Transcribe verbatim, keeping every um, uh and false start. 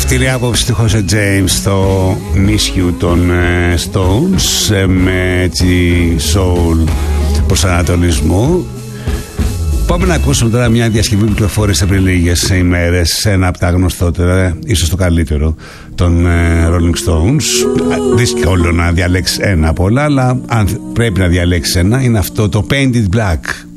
Αυτή η άποψη του Jose James στο Miss You των uh, Stones uh, με έτσι soul προσανατολισμού. Πάμε να ακούσουμε τώρα μια διασκευή που κυκλοφόρησε πριν λίγες ημέρες σε ένα από τα γνωστότερα, ίσως το καλύτερο, των uh, Rolling Stones. Δύσκολο να διαλέξεις ένα από όλα, αλλά αν πρέπει να διαλέξεις ένα, είναι αυτό το Painted Black.